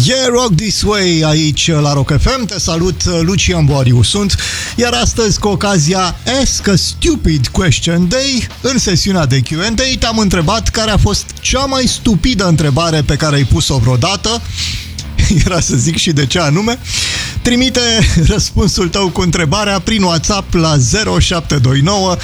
Yeah, Rock This Way aici la Rock FM. Te salut, Lucian Boariu sunt. Iar astăzi, cu ocazia Ask a Stupid Question Day, în sesiunea de Q&A, te-am întrebat care a fost cea mai stupidă întrebare pe care ai pus-o vreodată. Era să zic și de ce anume. Trimite răspunsul tău cu întrebarea prin WhatsApp la 0729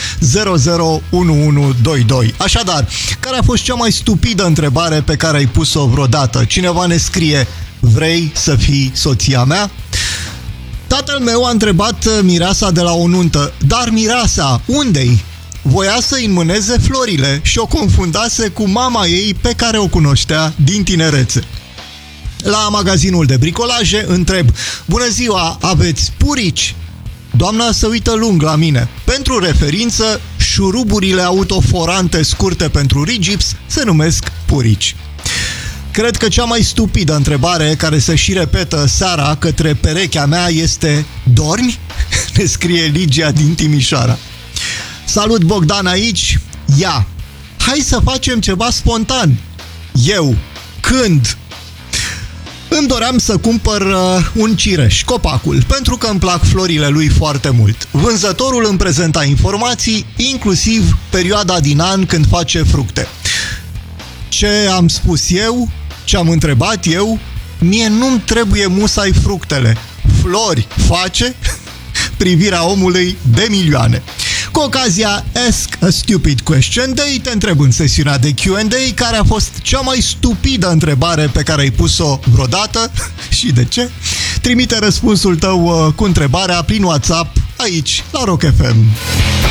001122. Așadar, care a fost cea mai stupidă întrebare pe care ai pus-o vreodată? Cineva ne scrie: vrei să fii soția mea? Tatăl meu a întrebat mireasa de la o nuntă: dar mireasa, unde-i? Voia să înmâneze florile și o confundase cu mama ei pe care o cunoștea din tinerețe. La magazinul de bricolaje întreb: bună ziua, aveți purici? Doamna se uită lung la mine. Pentru referință, șuruburile autoforante scurte pentru rigips se numesc purici. Cred că cea mai stupidă întrebare care se și repetă seara către perechea mea este: dormi? Ne scrie Ligia din Timișoara. Salut, Bogdan aici. Ia, hai să facem ceva spontan. Eu, când? Îmi doream să cumpăr un cireș, copacul, pentru că îmi plac florile lui foarte mult. Vânzătorul îmi prezenta informații, inclusiv perioada din an când face fructe. Ce am spus eu? Ce am întrebat eu? Mie nu-mi trebuie musai fructele. Flori face? Privirea omului de milioane. Cu ocazia Ask a Stupid Question Day, te întreb în sesiunea de Q&A care a fost cea mai stupidă întrebare pe care ai pus-o vreodată și de ce. Trimite răspunsul tău cu întrebarea prin WhatsApp aici la Rock FM.